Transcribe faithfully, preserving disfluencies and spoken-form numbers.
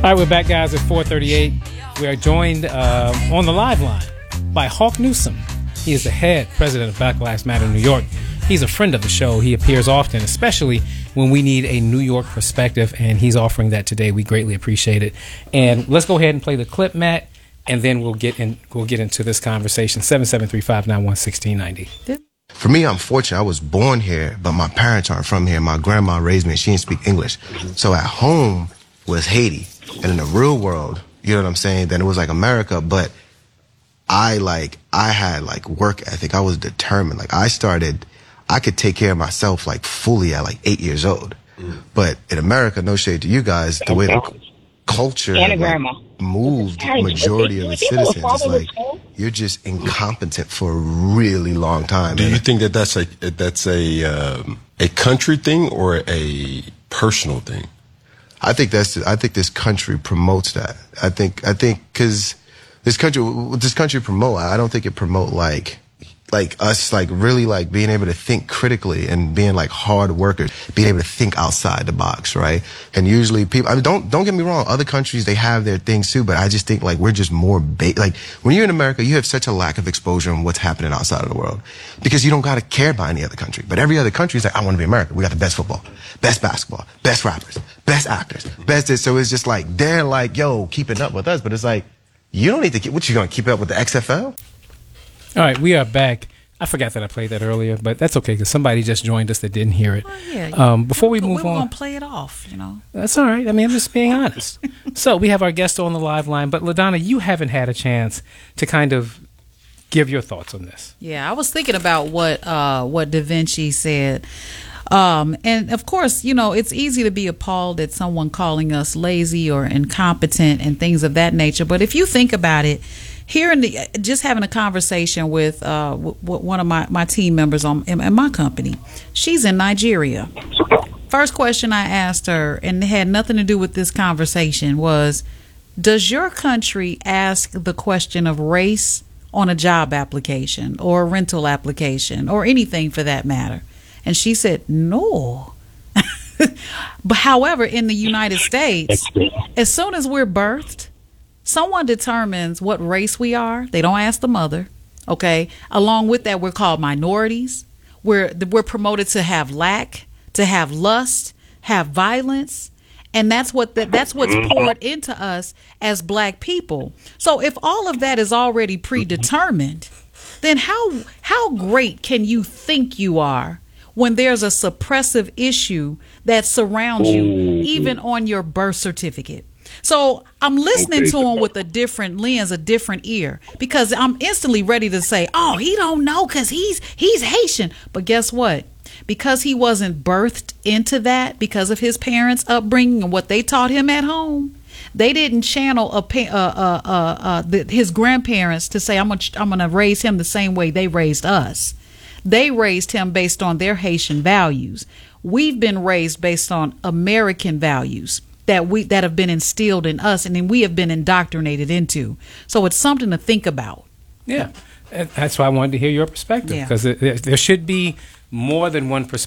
All right, we're back, guys, at four thirty-eight. We are joined uh, on the live line by Hawk Newsome. He is the head president of Black Lives Matter New York. He's a friend of the show. He appears often, especially when we need a New York perspective, and he's offering that today. We greatly appreciate it. And let's go ahead and play the clip, Matt, and then we'll get in. We'll get into this conversation. seven seven three, five nine one, one six nine zero. For me, I'm fortunate. I was born here, but my parents aren't from here. My grandma raised me, and she didn't speak English. So at home was Haiti. And in the real world, you know what I'm saying, then it was like America, but I like, I had like work ethic. I was determined. Like I started, I could take care of myself like fully at like eight years old. Mm. But in America, no shade to you guys, the way the culture like, moved majority of its citizens, it's like you're just incompetent for a really long time. Do you think that that's a, that's a, um, a country thing or a personal thing? I think that's, I think this country promotes that. I think, I think, cause this country, this country promote, I don't think it promote like, like us, like really like being able to think critically and being like hard workers, being able to think outside the box, right? And usually people, I mean, don't, don't get me wrong, other countries, they have their things too, but I just think like we're just more, ba- like when you're in America, you have such a lack of exposure on what's happening outside of the world because you don't gotta care about any other country. But every other country is like, I want to be America. We got the best football, best basketball, best rappers, best actors, best this. So it's just like, they're like, yo, keeping up with us, but it's like, you don't need to keep, what you gonna keep up with the X F L? All right, we are back. I forgot that I played that earlier, but that's okay because somebody just joined us that didn't hear it. Well, yeah, um, before we move we on, we're gonna play it off, you know. That's all right. I mean, I'm just being honest. So we have our guest on the live line, but LaDonna, you haven't had a chance to kind of give your thoughts on this. Yeah, I was thinking about what uh, what Da Vinci said. Um, and of course, you know, it's easy to be appalled at someone calling us lazy or incompetent and things of that nature. But if you think about it, here in the, just having a conversation with uh, w- w- one of my, my team members on in, in my company, she's in Nigeria. First question I asked her, and it had nothing to do with this conversation, was, does your country ask the question of race on a job application or a rental application or anything for that matter? And she said, no. But however, in the United States, as soon as we're birthed, someone determines what race we are. They don't ask the mother. Okay. Along with that, we're called minorities. We're, we're promoted to have lack, to have lust, have violence. And that's what the, that's what's poured into us as black people. So if all of that is already predetermined, then how how great can you think you are when there's a suppressive issue that surrounds you, even on your birth certificate? So I'm listening to him with a different lens, a different ear, because I'm instantly ready to say, oh, he don't know because he's he's Haitian. But guess what? Because he wasn't birthed into that, because of his parents' upbringing and what they taught him at home, they didn't channel a pa- uh, uh, uh, uh, the, his grandparents to say, I'm gonna, I'm going to raise him the same way they raised us. They raised him based on their Haitian values. We've been raised based on American values that we that have been instilled in us, and then we have been indoctrinated into. So it's something to think about. Yeah, that's why I wanted to hear your perspective, because Yeah. there, there should be more than one perspective.